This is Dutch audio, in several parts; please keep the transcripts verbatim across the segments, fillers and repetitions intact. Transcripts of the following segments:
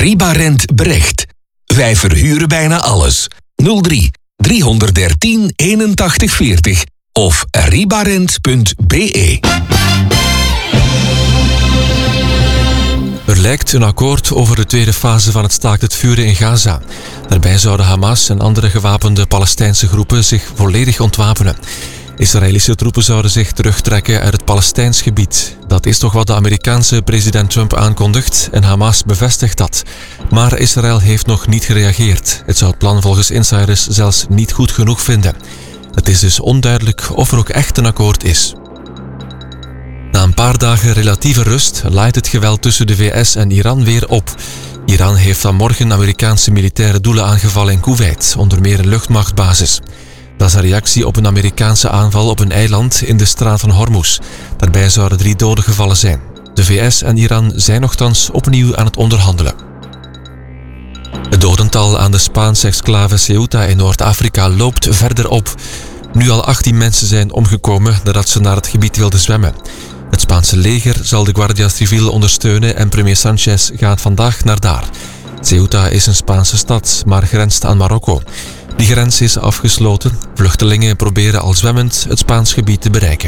Ribarent Brecht. Wij verhuren bijna alles. nul drie driehonderddertien eenentachtig veertig of ribarent punt be. Er lijkt een akkoord over de tweede fase van het staakt het vuren in Gaza. Daarbij zouden Hamas en andere gewapende Palestijnse groepen zich volledig ontwapenen. Israëlische troepen zouden zich terugtrekken uit het Palestijns gebied. Dat is toch wat de Amerikaanse president Trump aankondigt en Hamas bevestigt dat. Maar Israël heeft nog niet gereageerd. Het zou het plan volgens insiders zelfs niet goed genoeg vinden. Het is dus onduidelijk of er ook echt een akkoord is. Na een paar dagen relatieve rust laait het geweld tussen de V S en Iran weer op. Iran heeft vanmorgen Amerikaanse militaire doelen aangevallen in Kuwait, onder meer een luchtmachtbasis. Dat is een reactie op een Amerikaanse aanval op een eiland in de straat van Hormuz. Daarbij zouden drie doden gevallen zijn. De V S en Iran zijn nochtans opnieuw aan het onderhandelen. Het dodental aan de Spaanse exclave Ceuta in Noord-Afrika loopt verder op. Nu al achttien mensen zijn omgekomen nadat ze naar het gebied wilden zwemmen. Het Spaanse leger zal de Guardia Civil ondersteunen en premier Sanchez gaat vandaag naar daar. Ceuta is een Spaanse stad, maar grenst aan Marokko. Die grens is afgesloten. Vluchtelingen proberen al zwemmend het Spaans gebied te bereiken.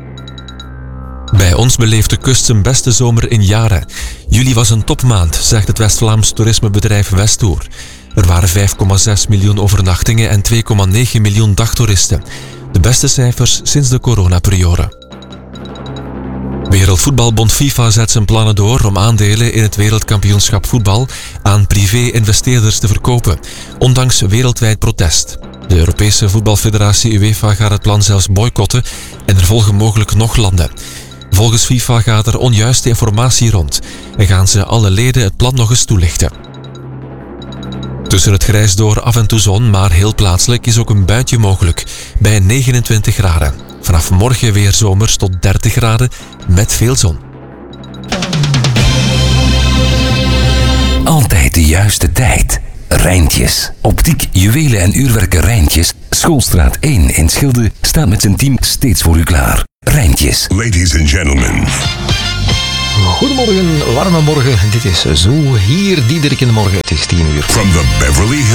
Bij ons beleeft de kust zijn beste zomer in jaren. Juli was een topmaand, zegt het West-Vlaams toerismebedrijf Westtour. Er waren vijf komma zes miljoen overnachtingen en twee komma negen miljoen dagtoeristen. De beste cijfers sinds de coronaperiode. Wereldvoetbalbond FIFA zet zijn plannen door om aandelen in het wereldkampioenschap voetbal aan privé-investeerders te verkopen, ondanks wereldwijd protest. De Europese voetbalfederatie UEFA gaat het plan zelfs boycotten en er volgen mogelijk nog landen. Volgens FIFA gaat er onjuiste informatie rond en gaan ze alle leden het plan nog eens toelichten. Tussen het grijs door af en toe zon, maar heel plaatselijk is ook een buitje mogelijk, bij negenentwintig graden. Vanaf morgen weer zomers tot dertig graden met veel zon. Altijd de juiste tijd. Rijntjes. Optiek, juwelen en uurwerken Rijntjes. Schoolstraat één in Schilde staat met zijn team steeds voor u klaar. Rijntjes. Ladies and gentlemen. Goedemorgen, warme morgen. Dit is Zo hier, Diederik in de morgen. Het is tien uur. From the Beverly Hills.